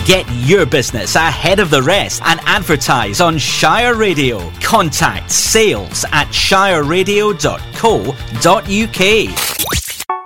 Get your business ahead of the rest and advertise on Shire Radio. Contact sales@shireradio.co.uk.